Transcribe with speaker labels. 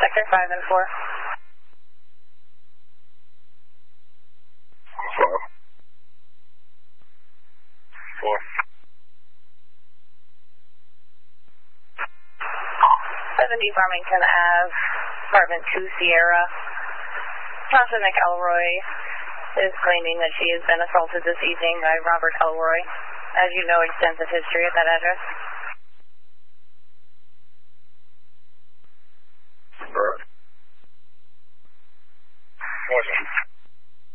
Speaker 1: Sector 5 and 4.
Speaker 2: 4.
Speaker 1: 70 Farmington Ave, apartment 2 Sierra. Tasha McElroy is claiming that she has been assaulted this evening by Robert Elroy. As you know, extensive history at that address.